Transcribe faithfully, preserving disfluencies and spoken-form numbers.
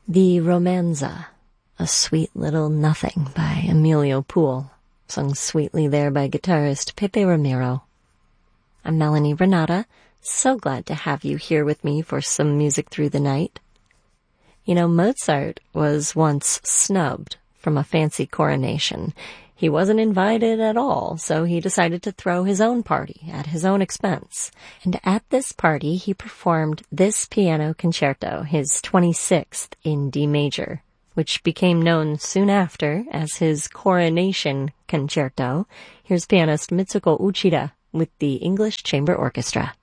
The Romanza, a sweet little nothing by Emilio Poole, sung sweetly there by guitarist Pepe Ramiro. I'm Melanie Renata, so glad to have you here with me for some music through the night. You know, Mozart was once snubbed from a fancy coronation. He wasn't invited at all, so he decided to throw his own party at his own expense. And at this party, he performed this piano concerto, his twenty-sixth in D major, which became known soon after as his Coronation Concerto. Here's pianist Mitsuko Uchida with the English Chamber Orchestra.